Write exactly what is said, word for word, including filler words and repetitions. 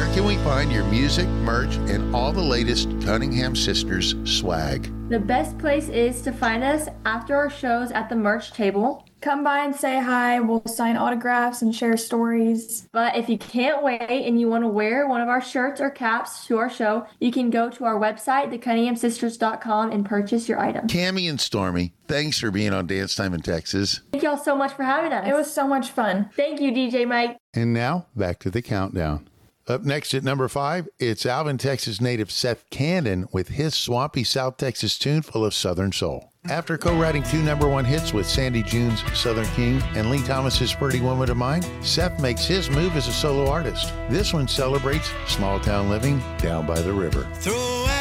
Where can we find your music, merch, and all the latest Cunningham Sisters swag? The best place is to find us after our shows at the merch table. Come by and say hi. We'll sign autographs and share stories. But if you can't wait and you want to wear one of our shirts or caps to our show, you can go to our website, the cunningham sisters dot com, and purchase your item. Cammie and Stormy, thanks for being on Dance Time in Texas. Thank y'all so much for having us. It was so much fun. Thank you, D J Mike. And now, back to the countdown. Up next at number five, it's Alvin, Texas native Seth Candon with his swampy South Texas tune full of Southern soul. After co-writing two number one hits with Sandy June's Southern King and Lee Thomas's Pretty Woman of Mine, Seth makes his move as a solo artist. This one celebrates small town living down by the river. Throw